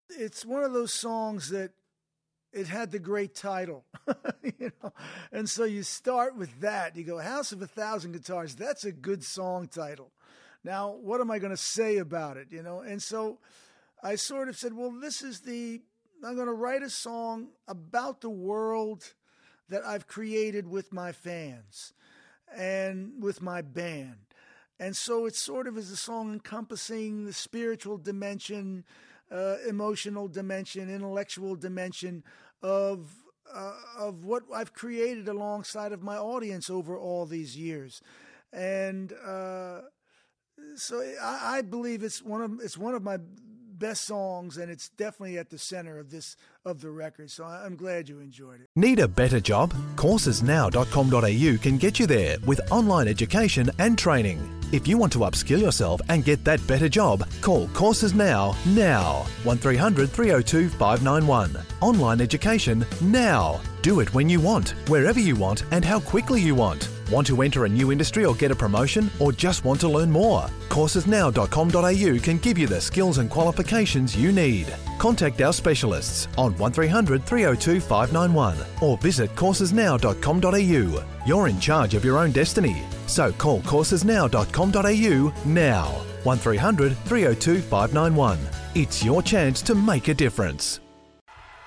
it's one of those songs that it had the great title, and so you start with that. You go, House of a Thousand Guitars. That's a good song title. Now, what am I going to say about it, And so I sort of said, well, I'm going to write a song about the world that I've created with my fans and with my band. And so it sort of is a song encompassing the spiritual dimension, emotional dimension, intellectual dimension of what I've created alongside of my audience over all these years. And so I believe it's one of my best songs, and it's definitely at the center of the record. So I'm glad you enjoyed it. Need a better job? Coursesnow.com.au can get you there with online education and training. If you want to upskill yourself and get that better job, call Courses Now. 1300 302 591. Online education now. Do it when you want, wherever you want, and how quickly you want. Want to enter a new industry or get a promotion, or just want to learn more? Coursesnow.com.au can give you the skills and qualifications you need. Contact our specialists on 1300 302 591 or visit coursesnow.com.au. You're in charge of your own destiny, so call coursesnow.com.au now. 1300 302 591. It's your chance to make a difference.